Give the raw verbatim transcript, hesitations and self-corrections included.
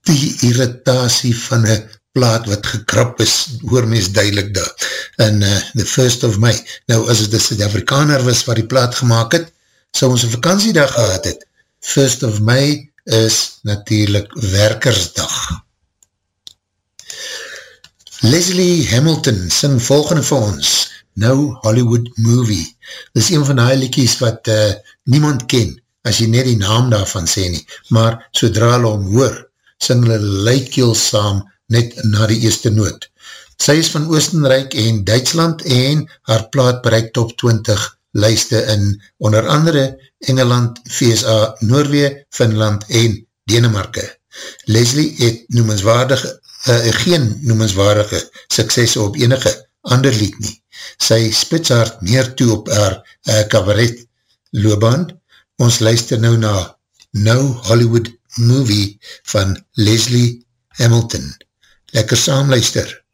die irritasie van een plaat wat gekrap is, hoor mens duidelik daar, en uh, the first of May, nou as het een Suid-Afrikaner was wat die plaat gemaakt het, sou ons een vakantiedag gehad het, first of May is natuurlijk werkersdag. Leslie Hamilton sing volgende vir ons, No Hollywood Movie. Dit is een van die liedjies wat uh, niemand ken, as jy net die naam daarvan sê nie, maar sodra hulle hom hoor, sing hulle luidkeel saam net na die eerste noot. Sy is van Oostenrijk en Duitsland en haar plaat bereik top twintig lijste in onder andere Engeland, V S A, Noorwee, Finland en Denemarke. Leslie het noemenswaardige, uh, geen noemenswaardige sukses op enige ander lied nie. Sy spits haar meer toe op haar uh, cabaret loopbaan. Ons luister nou na No Hollywood Movie van Leslie Hamilton. Lekker saam luister.